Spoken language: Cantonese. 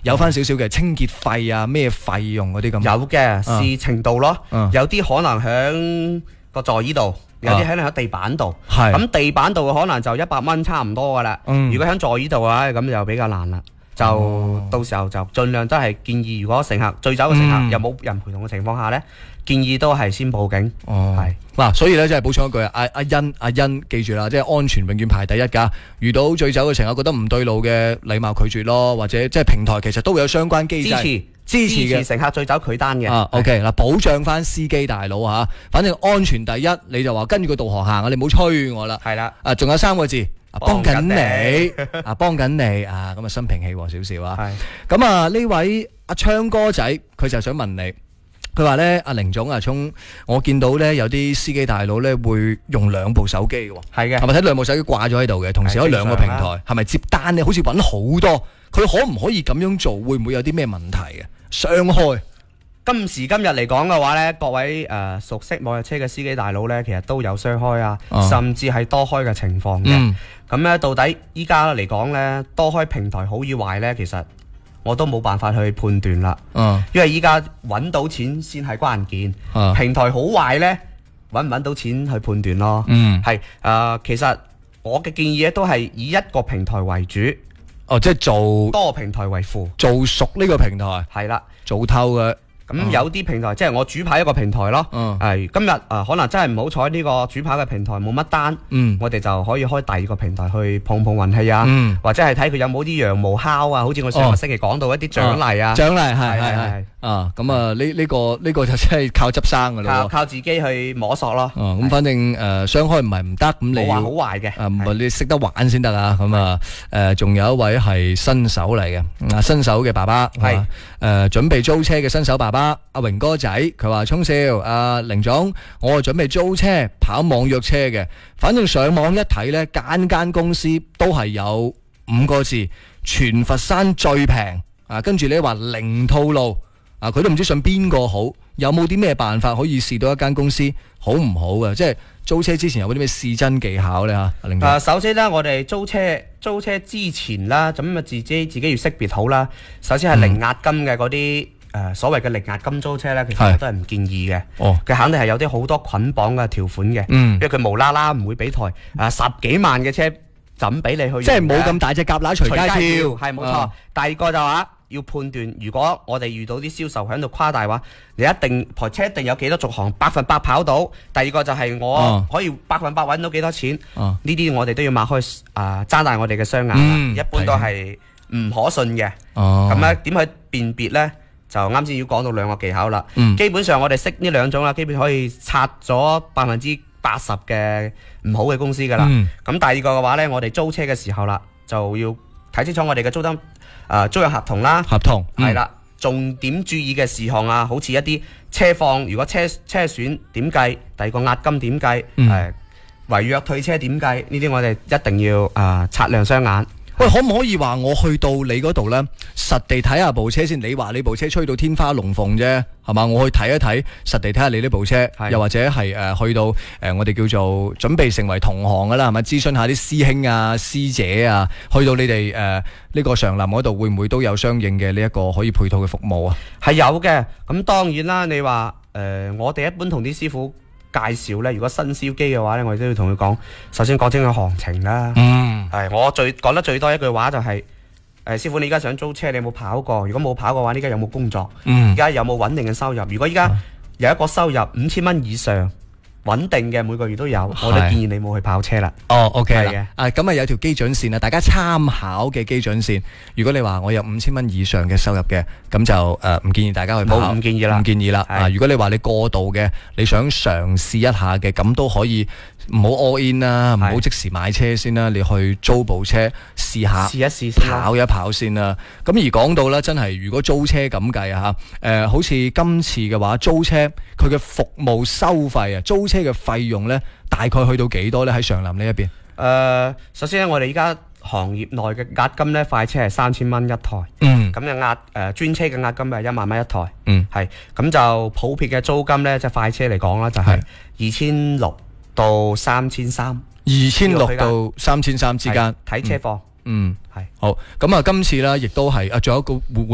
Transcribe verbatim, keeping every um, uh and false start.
有翻少少嘅清潔費啊，咩費用嗰啲咁？ 有嘅，視程度咯。 啊、 有啲可能喺個座椅度，有啲可能喺地板度。 係咁、 啊、地板度可能就一百蚊差唔多噶啦。嗯、如果喺座椅度嘅話，咁就比較難啦。就、哦、到時候就盡量都係建議，如果乘客醉酒嘅乘客、嗯、又冇人陪同嘅情況下呢，建議都係先報警。 哦，係嗱、啊，所以咧，即係補充一句啊，阿阿欣阿欣記住啦，即係安全永遠排第一㗎。遇到醉酒嘅乘客覺得唔對路嘅，禮貌拒絕咯，或者即係平台其實都會有相關機制支持支持嘅乘客醉酒拒單嘅。 啊 ，OK 嗱，保障翻司機大佬嚇，反正安全第一，你就話跟住個導航行啊，你唔好催我啦。 係啦， 啊，仲有三個字。幫緊你啊，幫緊你啊，咁啊心平氣和少少啊。係咁啊，呢位阿昌哥仔，佢就想問你，佢話咧，阿凌總阿聰，我見到咧有啲司機大佬咧會用兩部手機嘅。係嘅，係咪睇兩部手機掛咗喺度嘅，同時有兩個平台，係咪接單咧？好似揾好多，佢可唔可以咁樣做？會唔會有啲咩問題嘅傷害？ 今時今日嚟講嘅話呢，各位誒、呃、熟悉網約車嘅司機大佬呢，其實都有雙開啊，哦、甚至係多開嘅情況嘅。咁呢、嗯，到底依家嚟講呢，多開平台好與壞呢？其實我都冇辦法去判斷啦。哦、因為依家揾到錢先係關鍵。哦、平台好壞呢，揾唔揾到錢去判斷咯。嗯，係誒、呃，其實我嘅建議咧都係以一個平台為主。 哦，即係做多平台為輔， 做熟呢個平台係啦，做透嘅。 咁、嗯、有啲平台即係我主牌一個平台咯，係、嗯、今日啊、呃、可能真係唔好彩呢個主牌嘅平台冇乜單，嗯、我哋就可以開第二個平台去碰碰運氣啊，嗯、或者係睇佢有冇啲羊毛敲啊，好似我上個星期講到一啲獎勵啊， 獎勵係係係啊，咁啊呢呢個呢、呢個就真係靠執生噶啦， 靠靠自己去摸索咯。 咁、啊、反正誒雙、呃、開唔係唔得，咁你要好壞嘅， 唔係你識得玩先得啊。咁啊誒仲有一位係新手嚟嘅，啊新手嘅爸爸係誒、啊呃、準備租車嘅新手爸爸。阿榮哥仔佢話聰少，阿凌總，我係準備租車跑網約車嘅，反正上網一睇呢，間間公司都係有五個字，全佛山最平啊，跟住你話零套路啊，佢都唔知信邊個好，有冇啲咩辦法可以試到一間公司好唔好嘅？即係租車之前有冇啲咩試真技巧呢？吓、啊，凌總。 首先呢，我哋租車租車之前啦，咁啊自己自己要識別好啦。首先係零押金嘅嗰啲。誒、呃、所謂嘅零押金租車咧，其實我都係唔建議嘅。哦，佢肯定係有啲好多捆綁嘅條款嘅。嗯，因為佢無啦啦唔會俾台誒、呃、十幾萬嘅車怎俾你去用？即係冇咁大隻蛤乸隨街跳。 係冇錯。哦、第二個就話要判斷，如果我哋遇到啲銷售喺度誇大話，你一定台車一定有幾多續航，百分百跑到。第二個就係我可以百分百揾到幾多錢。呢啲、哦、我哋都要擘開啊，睜、呃、大我哋嘅雙眼。嗯、一般都係唔可信嘅。哦，咁咧點去辨別咧？就啱先要講到兩個技巧啦，嗯、基本上我哋識呢兩種啦，基本可以拆咗百分之八十嘅唔好嘅公司噶啦。咁、嗯、第二個嘅話呢，我哋租車嘅時候啦，就要睇清楚我哋嘅租金、呃、租約合同啦，合同係啦，重點注意嘅事項啊，好似一啲車況，如果車車損點計，第二個押金點計，誒、嗯呃、違約退車點計，呢啲我哋一定要誒擦亮雙眼。 喂，可唔可以話我去到你嗰度呢？實地睇下部車先？你話你部車吹到天花龍鳳啫，係嘛？我去睇一睇，實地睇下你呢部車，是又或者係誒、呃、去到誒、呃、我哋叫做準備成為同行噶啦，係咪？諮詢下啲師兄啊、師姐啊，去到你哋誒呢個常林嗰度，會唔會都有相應嘅呢一個可以配套嘅服務啊？ 係有嘅，咁當然啦。你話誒、呃，我哋一般同啲師傅介紹咧，如果新燒機嘅話咧，我哋都要同佢講，首先講清楚行情啦。嗯，係我最講得最多一句話就係、是，誒、呃，師傅你而家想租車，你有冇跑過？如果冇跑嘅話，呢家有冇工作？嗯，而家有冇穩定嘅收入？如果依家有一個收入五千蚊以上，穩定嘅每個月都有，我都建議你冇去跑車啦。 哦 ，OK 啦，的啊，咁啊有條基準線啊，大家參考嘅基準線。如果你話我有五千蚊以上嘅收入嘅，咁就誒唔、呃、建議大家去跑， 唔建議啦， 唔建議啦。的啊，如果你話你過度嘅，你想嘗試一下嘅，咁都可以。唔好 all in 啦，唔好即時買車先啦，你去租部車試下，試一試先，跑一跑先啦。咁而講到啦，真係如果租車咁計啊吓，誒，好似今次嘅話，租車佢嘅服務收費啊，租車嘅費用咧，大概去到幾多咧？喺常林呢一邊？誒、 呃，首先咧，我哋而家行業內嘅押金咧，快車係三千蚊一台，嗯，咁嘅押誒專車嘅押金係一萬蚊一台，嗯，係，咁就普遍嘅租金咧，即係快車嚟講啦，就係二千六。到三千三， 二千六到三千三之間， 睇車況。 嗯，係、嗯、好。咁啊，今次啦，亦都係啊，仲有一個